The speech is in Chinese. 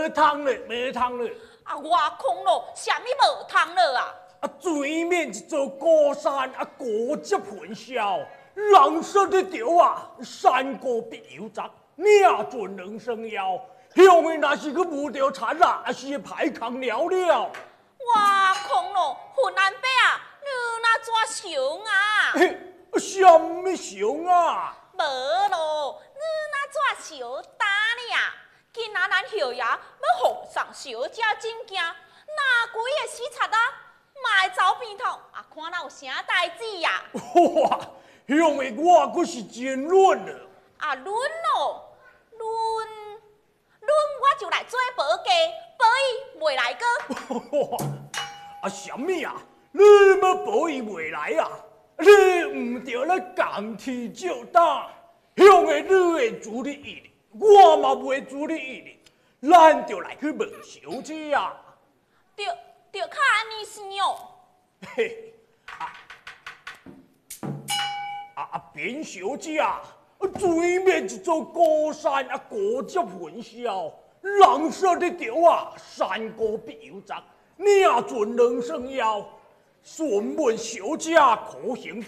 无通了，无通了。 啊，我空咯，啥物无通了啊？ 啊，水面一座高山，啊，高接盘霄，人说得着啊，山高必有责，命尽人生夭。向面若是去无着田啊，啊是歹空了了。 我空咯，混安伯啊，你那怎想啊？ 嘿，什么想啊？ 无咯，你那怎想打呢啊？今仔咱后爷要奉上小姐证件，哪几个死贼啊？卖走边头啊，看咱有啥代志呀？ 哇，向面我可是真乱了。 啊，论咯，论我就来做保家，保伊袂来过。 啊，什么啊？你要保伊袂来啊？你唔着咧共天照打，向个你会助你一力，我嘛袂助你一力，咱就来去问小姐啊。 着较安尼生哦。 嘿，扁小姐啊，水面一座高山啊，高接云霄，人说得着啊，山高必有责，命尽人生夭。询问小姐可行